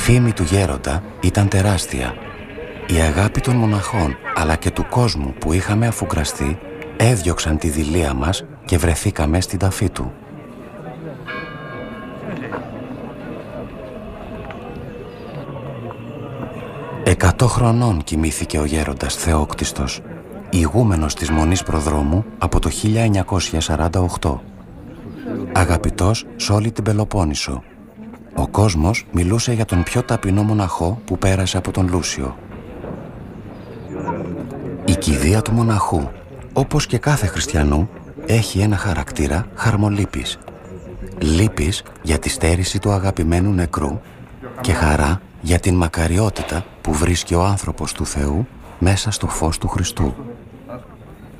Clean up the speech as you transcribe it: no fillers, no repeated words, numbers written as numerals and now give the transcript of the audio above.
φήμη του γέροντα ήταν τεράστια. Η αγάπη των μοναχών αλλά και του κόσμου που είχαμε αφουγκραστεί έδιωξαν τη δειλία μας και βρεθήκαμε στην ταφή του. «100 χρονών κοιμήθηκε ο γέροντας Θεόκτιστος, ηγούμενος της Μονής Προδρόμου από το 1948. Αγαπητός σε όλη την Πελοπόννησο. Ο κόσμος μιλούσε για τον πιο ταπεινό μοναχό που πέρασε από τον Λούσιο. Η κηδεία του μοναχού, όπως και κάθε χριστιανού, έχει ένα χαρακτήρα χαρμολύπης. Λύπης για τη στέρηση του αγαπημένου νεκρού και χαρά για την μακαριότητα που βρίσκει ο άνθρωπος του Θεού μέσα στο φως του Χριστού.